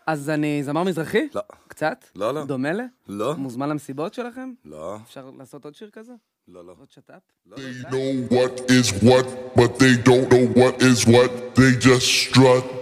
אז אני זמר מזרחי? לא. קצת? לא, לא. דומה ל? לא. מוזמן למסיבות שלכם? לא. אפשר לעשות עוד שיר כזה? לא, לא. עוד שטאפ? They know what is what, but they don't know what is what. They just strut.